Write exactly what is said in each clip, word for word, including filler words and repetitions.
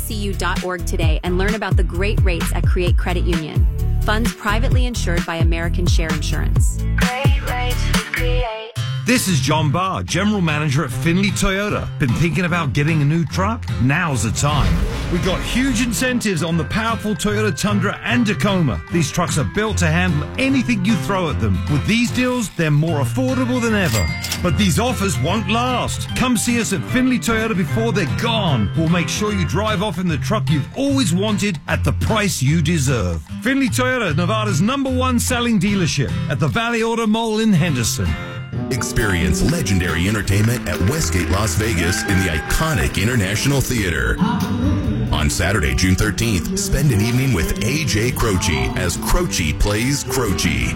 c u dot org today and learn about the great rates at Create Credit Union. Funds privately insured by American Share Insurance. Great rates with Create. This is John Barr, General Manager at Finley Toyota. Been thinking about getting a new truck? Now's the time. We got huge incentives on the powerful Toyota Tundra and Tacoma. These trucks are built to handle anything you throw at them. With these deals, they're more affordable than ever. But these offers won't last. Come see us at Finley Toyota before they're gone. We'll make sure you drive off in the truck you've always wanted at the price you deserve. Finley Toyota, Nevada's number one selling dealership at the Valley Auto Mall in Henderson. Experience legendary entertainment at Westgate Las Vegas in the iconic International Theater. On Saturday, June thirteenth, spend an evening with A J Croce as Croce plays Croce.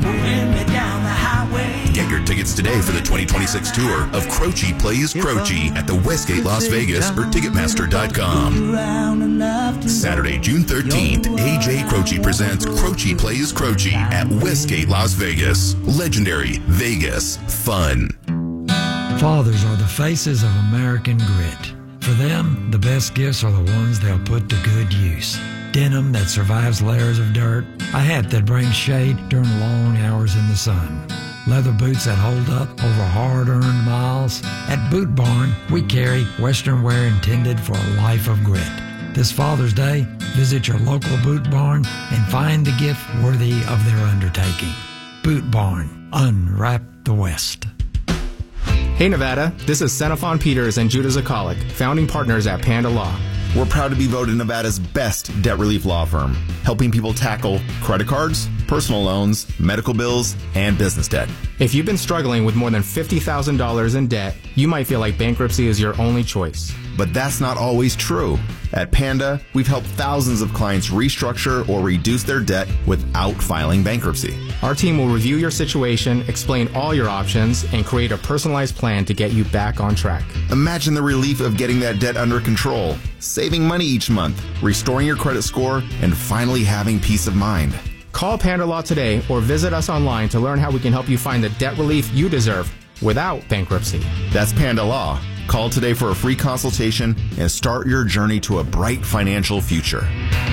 Get your tickets today for the twenty twenty-six tour of Croce Plays Croce at the Westgate Las Vegas or Ticketmaster dot com. Saturday, June thirteenth, A J Croce presents Croce Plays Croce at Westgate Las Vegas. Legendary Vegas fun. Fathers are the faces of American grit. For them, the best gifts are the ones they'll put to good use. Denim that survives layers of dirt, a hat that brings shade during long hours in the sun, leather boots that hold up over hard-earned miles. At Boot Barn, we carry Western wear intended for a life of grit. This Father's Day, visit your local Boot Barn and find the gift worthy of their undertaking. Boot Barn, unwrap the West. Hey Nevada, this is Xenophon Peters and Judah Zakalik, founding partners at Panda Law. We're proud to be voted Nevada's best debt relief law firm, helping people tackle credit cards, personal loans, medical bills, and business debt. If you've been struggling with more than fifty thousand dollars in debt, you might feel like bankruptcy is your only choice. But that's not always true. At Panda, we've helped thousands of clients restructure or reduce their debt without filing bankruptcy. Our team will review your situation, explain all your options, and create a personalized plan to get you back on track. Imagine the relief of getting that debt under control, saving money each month, restoring your credit score, and finally having peace of mind. Call Panda Law today or visit us online to learn how we can help you find the debt relief you deserve without bankruptcy. That's Panda Law. Call today for a free consultation and start your journey to a bright financial future.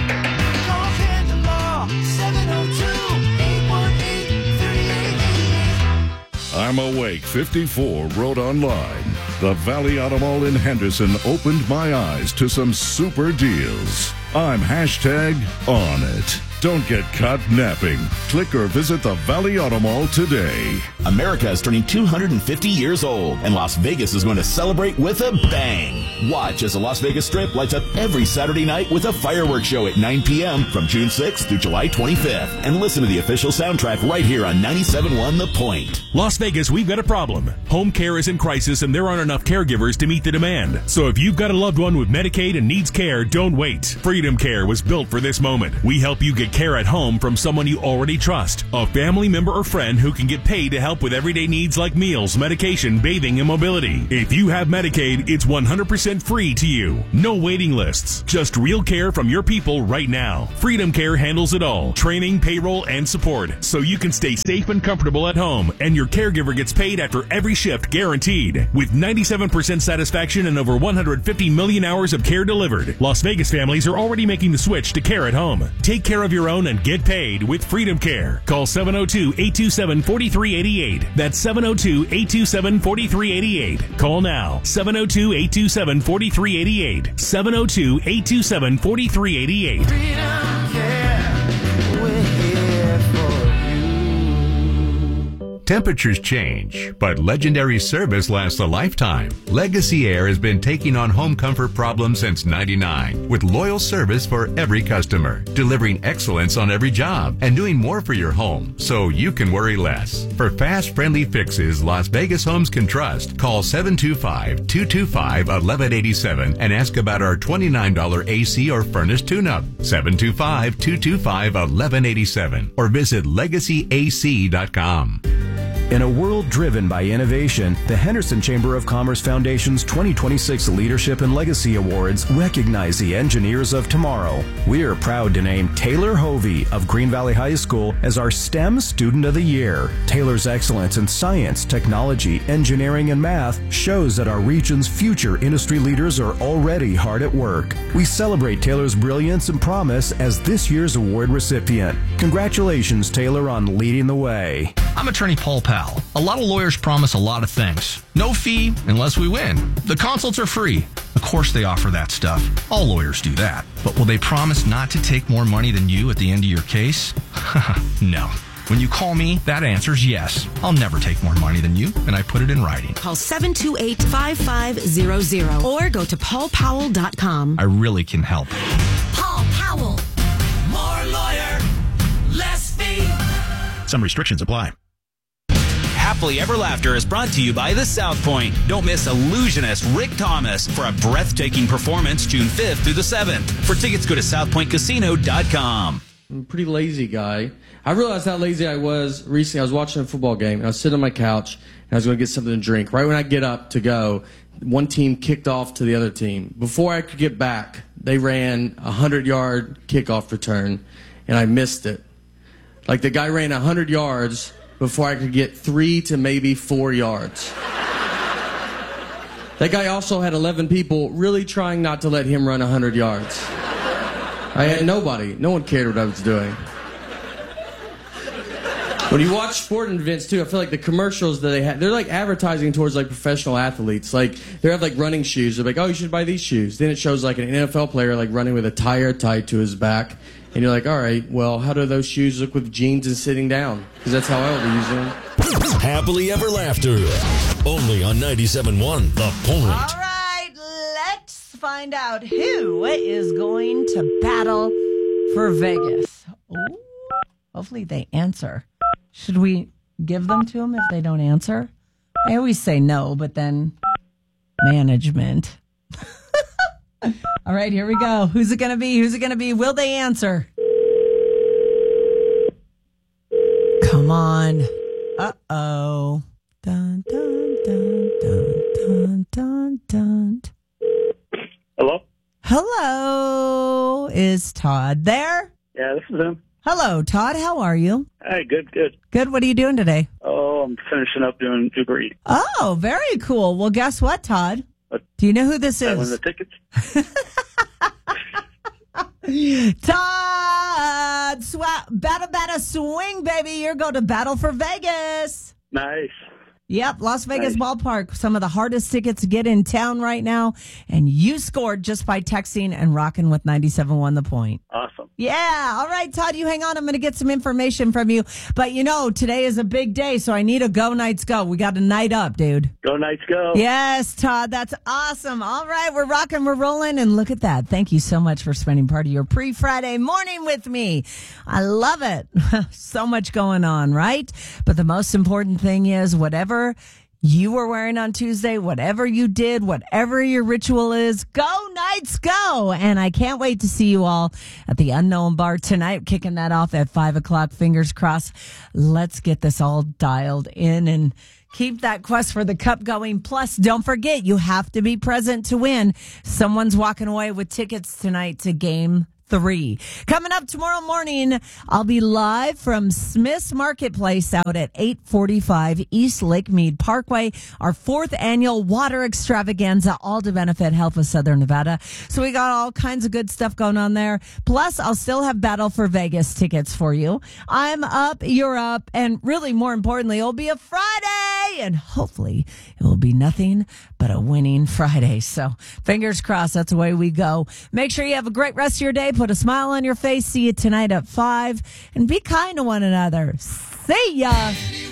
Call Panda Law, seven oh two, eight one eight, three eight eight eight. I'm Awake fifty-four wrote online. The Valley Auto Mall in Henderson opened my eyes to some super deals. I'm hashtag on it. Don't get caught napping. Click or visit the Valley Auto Mall today. America is turning two hundred fifty years old, and Las Vegas is going to celebrate with a bang. Watch as the Las Vegas Strip lights up every Saturday night with a fireworks show at nine p.m. from June sixth through July twenty-fifth. And listen to the official soundtrack right here on ninety-seven point one The Point. Las Vegas, we've got a problem. Home care is in crisis, and there aren't enough caregivers to meet the demand. So if you've got a loved one with Medicaid and needs care, don't wait. Freedom Care was built for this moment. We help you get care at home from someone you already trust, a family member or friend who can get paid to help with everyday needs like meals, medication, bathing, and mobility. If you have Medicaid, it's one hundred percent free to you. No waiting lists, just real care from your people right now. Freedom Care handles it all, training, payroll, and support, so you can stay safe and comfortable at home, and your caregiver gets paid after every shift guaranteed. With ninety-seven percent satisfaction and over one hundred fifty million hours of care delivered, Las Vegas families are already making the switch to care at home. Take care of your own and get paid with Freedom Care. Call seven oh two, eight two seven, four three eight eight. That's seven oh two, eight two seven, four three eight eight. Call now. seven oh two, eight two seven, four three eight eight. seven oh two, eight two seven, four three eight eight. Freedom Care, we're here for you. Temperatures change, but legendary service lasts a lifetime. Legacy Air has been taking on home comfort problems since ninety-nine, with loyal service for every customer, delivering excellence on every job, and doing more for your home so you can worry less. For fast, friendly fixes Las Vegas homes can trust, call seven two five, two two five, one one eight seven and ask about our twenty-nine dollars A C or furnace tune-up. seven two five, two two five, one one eight seven or visit legacy a c dot com. In a world driven by innovation, the Henderson Chamber of Commerce Foundation's twenty twenty-six Leadership and Legacy Awards recognize the engineers of tomorrow. We are proud to name Taylor Hovey of Green Valley High School as our STEM Student of the Year. Taylor's excellence in science, technology, engineering, and math shows that our region's future industry leaders are already hard at work. We celebrate Taylor's brilliance and promise as this year's award recipient. Congratulations, Taylor, on leading the way. I'm attorney Paul Powell. A lot of lawyers promise a lot of things. No fee unless we win. The consults are free. Of course they offer that stuff. All lawyers do that. But will they promise not to take more money than you at the end of your case? No. When you call me, that answer's yes. I'll never take more money than you, and I put it in writing. Call seven two eight, five five zero zero or go to paul powell dot com. I really can help. Paul Powell. More lawyer, less fee. Some restrictions apply. Happily Ever Laughter is brought to you by the South Point. Don't miss illusionist Rick Thomas for a breathtaking performance June fifth through the seventh. For tickets, go to south point casino dot com. I'm a pretty lazy guy. I realized how lazy I was recently. I was watching a football game, and I was sitting on my couch, and I was going to get something to drink. Right when I get up to go, one team kicked off to the other team. Before I could get back, they ran a hundred-yard kickoff return, and I missed it. Like, the guy ran a hundred yards before I could get three to maybe four yards. That guy also had eleven people really trying not to let him run a hundred yards. I had nobody. No one cared what I was doing. When you watch sporting events, too, I feel like the commercials that they have, they're like advertising towards like professional athletes. Like, they have like running shoes. They're like, oh, you should buy these shoes. Then it shows like an N F L player like running with a tire tied to his back. And you're like, all right, well, how do those shoes look with jeans and sitting down? Because that's how I will be using them. Happily Ever Laughter. Only on ninety-seven point one The Point. All right, let's find out who is going to battle for Vegas. Ooh, hopefully they answer. Should we give them to them if they don't answer? I always say no, but then management. All right, here we go. Who's it going to be? Who's it going to be? Will they answer? Come on. Uh-oh. Dun, dun, dun, dun, dun, dun, dun. Hello? Hello. Is Todd there? Yeah, this is him. Hello, Todd. How are you? Hey, good, good. Good. What are you doing today? Oh, I'm finishing up doing Uber Eats. Oh, very cool. Well, guess what, Todd? What? Do you know who this I is? win the tickets. Todd, swa- battle, battle, swing, baby. You're going to battle for Vegas. Nice. Yep, Las Vegas Nice. Ballpark, some of the hardest tickets to get in town right now. And you scored just by texting and rocking with ninety-seven point one The Point. Awesome. Yeah. All right, Todd, you hang on. I'm going to get some information from you. But, you know, today is a big day, so I need a Go Knights Go. We got a night up, dude. Go Knights Go. Yes, Todd, that's awesome. All right, we're rocking, we're rolling, and look at that. Thank you so much for spending part of your pre-Friday morning with me. I love it. So much going on, right? But the most important thing is whatever you were wearing on Tuesday, whatever you did, whatever your ritual is, go Knights go. And I can't wait to see you all at the Unknown Bar tonight, kicking that off at five o'clock. Fingers crossed. Let's get this all dialed in and keep that quest for the cup going. Plus, don't forget, you have to be present to win. Someone's walking away with tickets tonight to game three. Coming up tomorrow morning, I'll be live from Smith's Marketplace out at eight forty-five East Lake Mead Parkway, our fourth annual water extravaganza, all to benefit Health of Southern Nevada. So we got all kinds of good stuff going on there. Plus, I'll still have Battle for Vegas tickets for you. I'm up, you're up, and really more importantly, it'll be a Friday, and hopefully it will be nothing but a winning Friday. So fingers crossed, that's the way we go. Make sure you have a great rest of your day. Put a smile on your face. See you tonight at five. And be kind to one another. See ya.